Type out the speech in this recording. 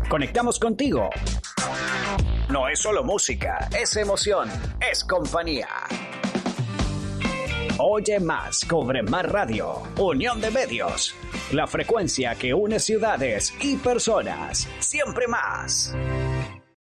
Conectamos contigo. No es solo música, es emoción, es compañía. Oye más, cobre más radio. Unión de medios. La frecuencia que une ciudades y personas. Siempre más.